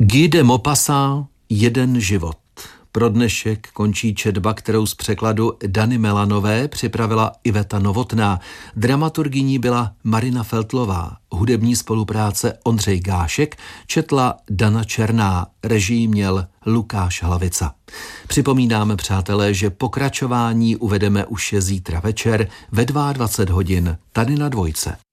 Guy de Maupassant, Jeden život. Pro dnešek končí četba, kterou z překladu Dany Melanové připravila Iveta Novotná. Dramaturgyní byla Marina Feltlová, hudební spolupráce Ondřej Gášek, četla Dana Černá, režii měl Lukáš Hlavica. Připomínáme, přátelé, že pokračování uvedeme už zítra večer ve 22 hodin tady na Dvojce.